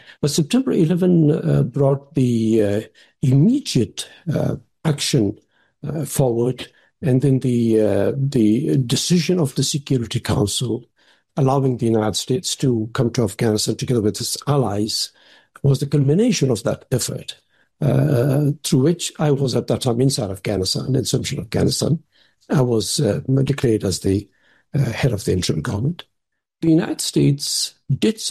But September 11 brought the immediate action forward, and then the decision of the Security Council allowing the United States to come to Afghanistan together with its allies was the culmination of that effort, through which I was at that time inside Afghanistan, in central Afghanistan. I was declared as the head of the interim government. The United States did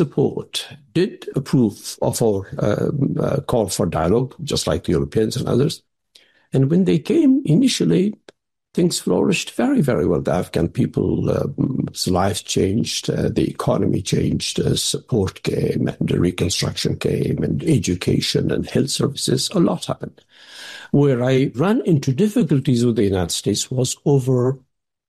approve of our call for dialogue, just like the Europeans and others. And when they came initially, things flourished very, very well. The Afghan people's lives changed, the economy changed, support came, and the reconstruction came, and education and health services. A lot happened. Where I ran into difficulties with the United States was over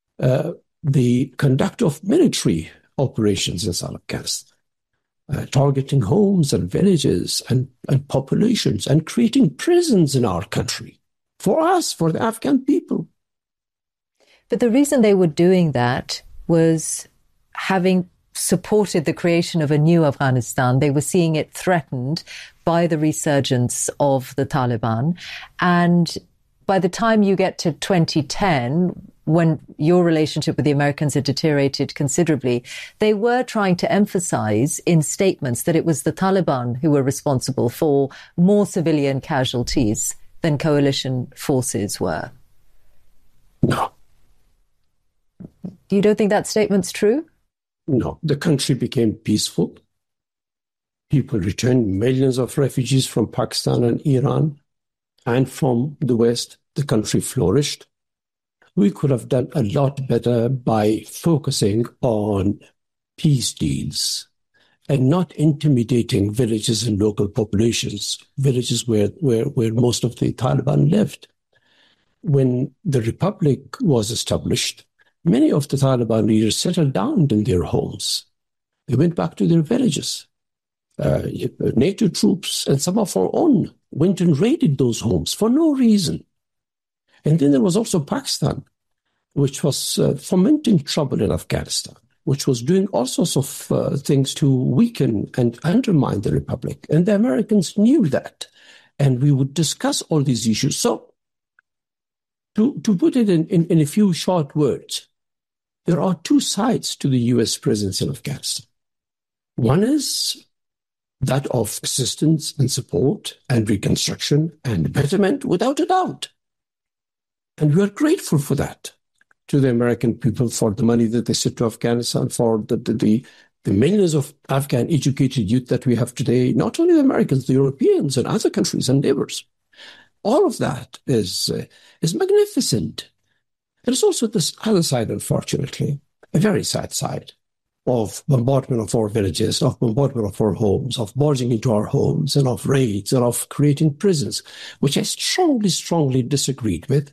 the conduct of military operations in South Afghanistan, targeting homes and villages and populations and creating prisons in our country for us, for the Afghan people. But the reason they were doing that was having supported the creation of a new Afghanistan. They were seeing it threatened by the resurgence of the Taliban. And by the time you get to 2010, when your relationship with the Americans had deteriorated considerably, they were trying to emphasize in statements that it was the Taliban who were responsible for more civilian casualties than coalition forces were. No. You don't think that statement's true? No. The country became peaceful. People returned, millions of refugees from Pakistan and Iran and from the West. The country flourished. We could have done a lot better by focusing on peace deals and not intimidating villages and local populations, villages where most of the Taliban lived. When the Republic was established, many of the Taliban leaders settled down in their homes. They went back to their villages. NATO troops and some of our own went and raided those homes for no reason. And then there was also Pakistan, which was fomenting trouble in Afghanistan, which was doing all sorts of things to weaken and undermine the Republic. And the Americans knew that. And we would discuss all these issues. So to put it in a few short words, there are two sides to the U.S. presence in Afghanistan. One is that of assistance and support and reconstruction and betterment, without a doubt. And we are grateful for that to the American people, for the money that they sent to Afghanistan, for the millions of Afghan educated youth that we have today, not only the Americans, the Europeans and other countries and neighbors. All of that is magnificent. There's also this other side, unfortunately, a very sad side of bombardment of our villages, of bombardment of our homes, of barging into our homes, and of raids, and of creating prisons, which I strongly, strongly disagreed with.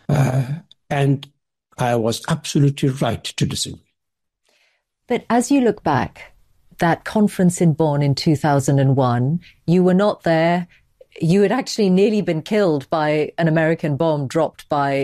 And I was absolutely right to disagree. But as you look back, that conference in Bonn in 2001, you were not there. You had actually nearly been killed by an American bomb dropped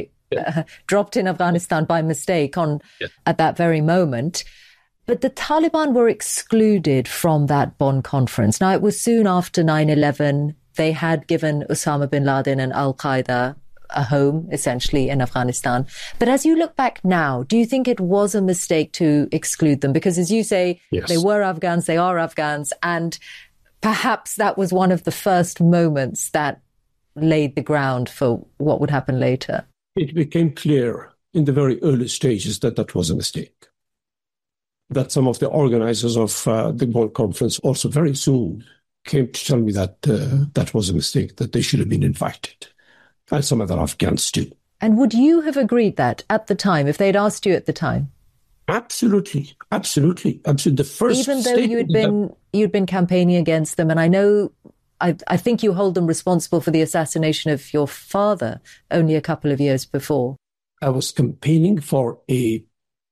in Afghanistan by mistake at that very moment. But the Taliban were excluded from that Bonn conference. Now, it was soon after 9/11. They had given Osama bin Laden and Al-Qaeda a home, essentially, in Afghanistan. But as you look back now, do you think it was a mistake to exclude them? Because as you say, yes, they were Afghans, they are Afghans, and perhaps that was one of the first moments that laid the ground for what would happen later. It became clear in the very early stages that that was a mistake. That some of the organizers of the Bonn conference also very soon came to tell me that that was a mistake, that they should have been invited. And some other Afghans too. And would you have agreed that at the time, if they'd asked you at the time? Absolutely. The first, even though you'd been campaigning against them, and I know, I think you hold them responsible for the assassination of your father only a couple of years before. I was campaigning for a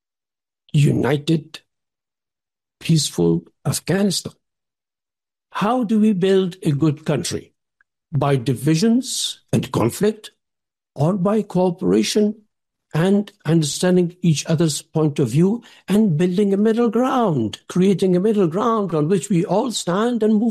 united, peaceful Afghanistan. How do we build a good country? By divisions and conflict, or by cooperation and understanding each other's point of view and building a middle ground, creating a middle ground on which we all stand and move